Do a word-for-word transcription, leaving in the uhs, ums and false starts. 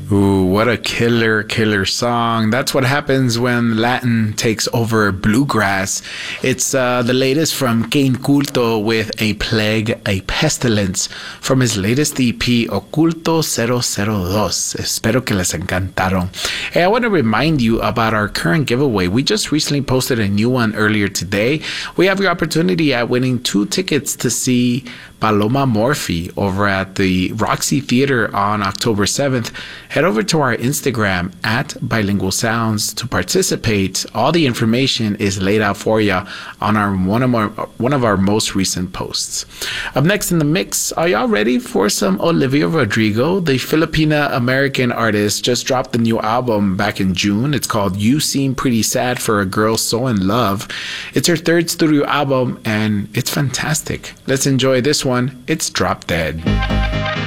Ooh, what a killer, killer song. That's what happens when Latin takes over bluegrass. It's uh, the latest from Kane Culto with A Plague, a Pestilence from his latest E P, Oculto zero zero dos. Espero que les encantaron. Hey, I want to remind you about our current giveaway. We just recently posted a new one earlier today. We have your opportunity at winning two tickets to see Paloma Morphy over at the Roxy Theater on October seventh. Head over to our Instagram at Bilingual Sounds to participate. All the information is laid out for you on our one of our one of our most recent posts. Up next in the mix, are y'all ready for some Olivia Rodrigo? The Filipina American artist just dropped the new album back in June. It's called You Seem Pretty Sad for a Girl So in Love. It's her third studio album and it's fantastic. Let's enjoy this one. It's Drop Dead.